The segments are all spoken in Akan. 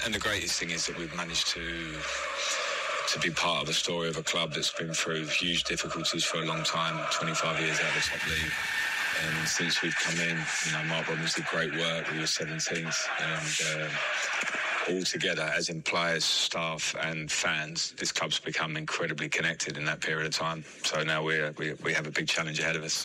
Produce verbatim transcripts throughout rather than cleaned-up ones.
and the greatest thing is that we've managed to to be part of the story of a club that's been through huge difficulties for a long time, twenty-five years out of the top league. And since we've come in, you know, Mark Robins did great work. We were seventeenth, and uh, all together, as in players, staff, and fans, this club's become incredibly connected in that period of time. So now we're, we we have a big challenge ahead of us.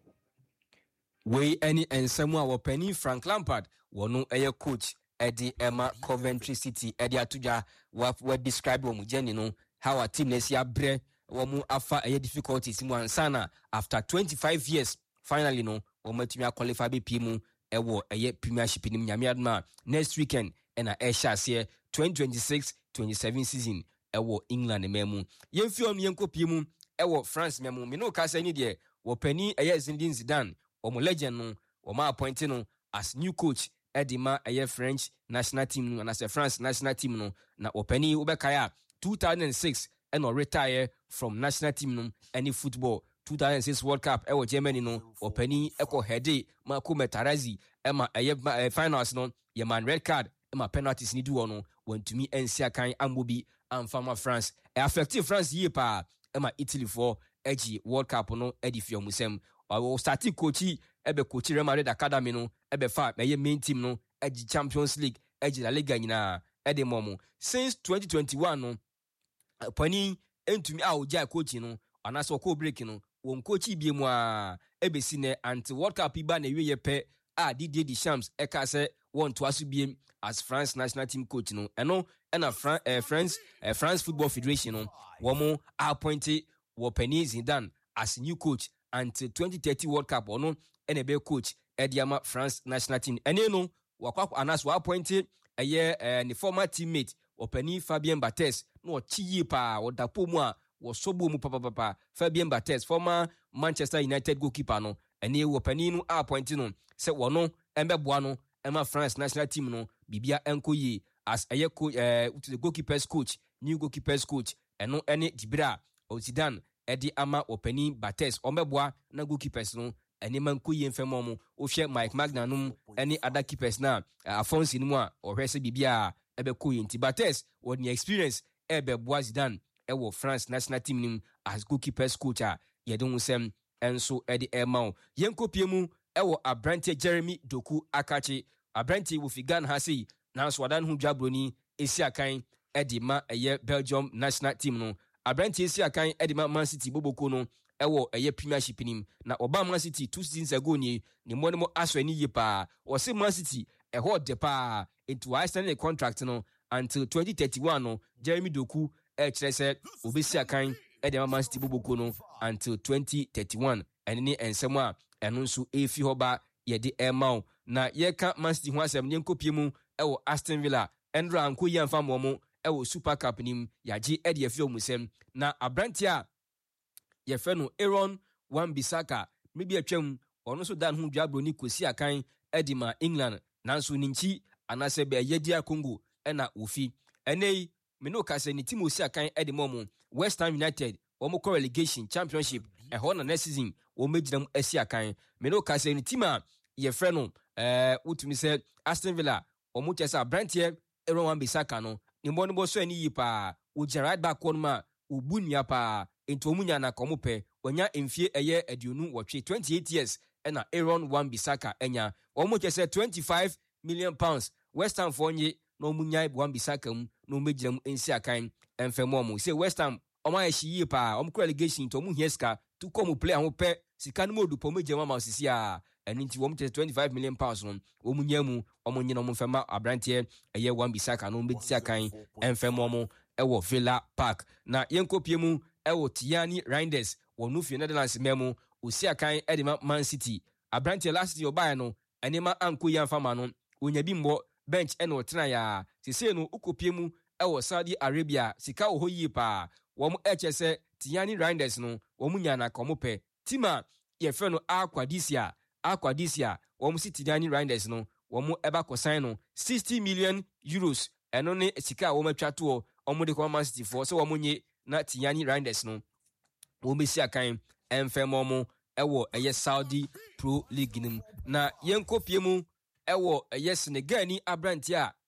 We any and someone were Penny Frank Lampard, one no coach. Eddie Emma Coventry City Eddie Atuja what what describe wo mujeni no how our team next year bre wo mu afa a difficulties mu ansana after twenty-five years finally no wo matumi qualify be pimu e wo eye premiership ni nyame adma next weekend and a air here twenty twenty-six twenty-seven season e wo England memu yemfi onu yenko pimu e wo France memu me no ka say ni de wo pani eye Zinedine Zidane wo mo legend no wo ma appoint no as new coach Edima aye French national team no and as a France national team no na openi ubekaya two thousand six and or retire from national team no any football two thousand six World Cup e wo Germany no openi eko heade Marco Materazzi e ma aye finals no ye man red card e ma penalties ni do no want to me ensia kan ambobi amfama France e affected France ye pa e ma Italy for edgy World Cup no edifio musem o starting coach ebe coach Real Madrid Academy no ebe fa meye main team no edgy Champions League edgy La Liga nyina ede momo since twenty twenty-one no pani entumi a oja coach no anaso ko break no won coach bi mu a ebe sine anti World Cup iba na wiye pe a Didier Deschamps e ka se won to aso bi as France national team coach no eno na Fran- eh, France eh, France Football Federation no wo mo appointed wo Penny Zidane as new coach until twenty thirty World Cup ono N B A coach Ediama France national team ene no wakwa anas wa appointed eye eh, ni former teammate Openi Fabien Barthez no chiyi pa odapo mu a wo sobo mu papa papa Fabien Barthez former Manchester United goalkeeper no ene Openi no appointed no se wono embeboa no ema France national team no bibia enkoyi as eye coach eh, the goalkeepers coach new goalkeepers coach eno ene Dibra o Zidane Edi ama Openi Barthez ombeboa na goalkeepers no eni manku yemfemo mo o hwe Mike Magnanum eni other keepers na uh, Afonso ni mu a ohwese bibia ebe ko yenti Barthez won the experience ebe boa Zidane e wo France national team nim as goalkeepers coach a yedon sem enso edi emao yenkopie mu e wo Abrante Jeremy Doku Akachi Abrante wo figan ha sei nanso wadan hu dwabroni esi akan edi ma eye Belgium national team no Abrante esi akan Edima Man City boboko no ewo eye premiership nim na oba Man City two seasons ago ni ni mo mo aswani ye pa o se Man City e ho de pa into extended contract no until twenty thirty-one no Jeremy Doku e kire se obesi akan Edima Man City boboko no until twenty thirty-one ene ni ensem a eno nso efi hoba ye de emao na ye ka Man City ho asem nyenkopie mu ewo Aston Villa Endra anko ye amfa mo ewo Super Cup nim yaji edi afio musem na Abrante a ye fe no Aaron Wan-Bissaka mebi atwam ono so dan hu dwabro ni kosi akan Edima England nanso ninchi anase be yedia Congo ena ofi enei me no ka se ni team osi akan Edima mo West Ham United omo ko relegation championship e ho na next season o megidam asi akan me no ka se ni team a ye fe no eh utumi se Aston Villa omo chesa Abrante Aaron Wan-Bissaka no ni mbonu bo so ani yi pa o Gerard back on ma obunia pa ento omunya na komope onya emfie eye aduonu wotwe twenty-eight years ena Aaron Wan-Bissaka enya omo chese twenty-five million pounds West Ham for nye na omunya Wan-Bissaka mu na omegiram ensi akan enfemo mu say West Ham omo ya shi yi pa omo relegation to omu hieska to come play ho pe sika no modu po megema ma osisi a eni nti omo chese twenty-five million pounds no omunya mu omo nyina omo fema Abrante eye Wan-Bissaka no ombetisi akan enfemo mu ewo Villa Park na yenkopie mu ewo Tiani Reinders wonu fi Netherlands memo osi akan Edima Man City Abrante last year obaye no enema anko yamfama no onya bi mbo bench ene otena ya sese no ukopie mu ewo Saudi Arabia sika wo hoyi pa wo mu hse Tiani Reinders no wo mu nya na komope tima ye fe no Aquadisia Aquadisia wo mu Tiani Reinders no wo mu eba kosan no sixty million euros eno ne sika wo matwa to omo de Man City for so wo mu nye na Tiani Reinders no wo mesi akan enfemo mo ewo eye Saudi Pro League nim na yenkopie mu ewo eye Senegal ni Abrante a